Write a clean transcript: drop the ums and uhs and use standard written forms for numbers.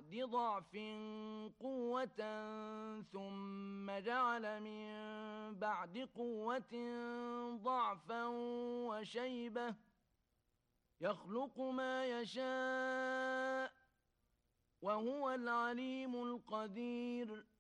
بعد ضعف قوة ثم جعل من بعد قوة ضعفا وشيبة يخلق ما يشاء وهو العليم القدير